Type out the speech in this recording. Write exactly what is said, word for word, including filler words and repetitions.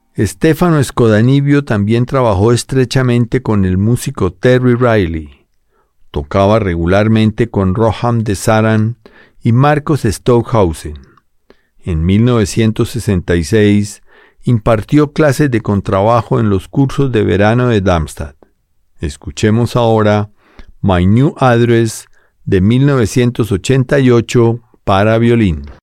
Stefano Scodanibio también trabajó estrechamente con el músico Terry Riley. Tocaba regularmente con Rohan de Saran y Marcos Stockhausen. En mil novecientos sesenta y seis impartió clases de contrabajo en los cursos de verano de Darmstadt. Escuchemos ahora My New Address de mil novecientos ochenta y ocho para violín.